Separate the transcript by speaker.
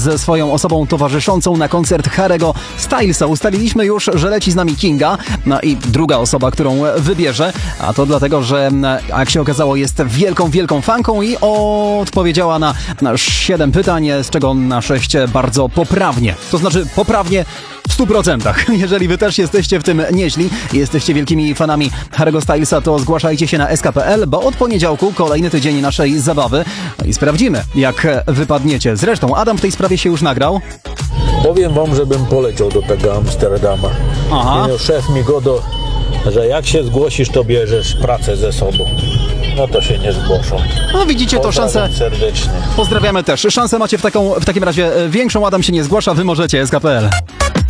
Speaker 1: ze swoją osobą towarzyszącą na koncert Harry'ego Stylesa. Ustaliliśmy już, że leci z nami Kinga, no i druga osoba, którą wybierze, a to dlatego, że jak się okazało jest wielką fanką i odpowiedziała na 7 pytań, z czego na 6 bardzo poprawnie. To znaczy poprawnie w 100%. Jeżeli wy też jesteście w tym nieźli i jesteście wielkimi fanami Harry'ego Stylesa, to zgłaszajcie się na sk.pl, bo od poniedziałku kolejny tydzień naszej zabawy i sprawdzimy, jak wypadniecie. Zresztą Adam w tej sprawie się już nagrał.
Speaker 2: Powiem wam, żebym poleciał do tego Amsterdama.
Speaker 1: Aha.
Speaker 2: Szef mi godo, że jak się zgłosisz, to bierzesz pracę ze sobą. No to się nie zgłoszą.
Speaker 1: No widzicie, to szansę.
Speaker 2: Serdecznie.
Speaker 1: Pozdrawiamy też. Szansę macie w takim razie większą. Adam się nie zgłasza, wy możecie. sk.pl.